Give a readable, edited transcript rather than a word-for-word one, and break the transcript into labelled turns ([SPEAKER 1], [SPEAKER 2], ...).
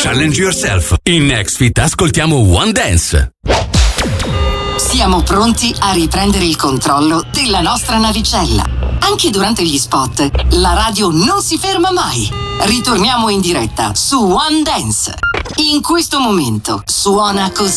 [SPEAKER 1] Challenge yourself. In Nextfit ascoltiamo One Dance.
[SPEAKER 2] Siamo pronti a riprendere il controllo della nostra navicella. Anche durante gli spot, la radio non si ferma mai. Ritorniamo in diretta su One Dance. In questo momento suona così.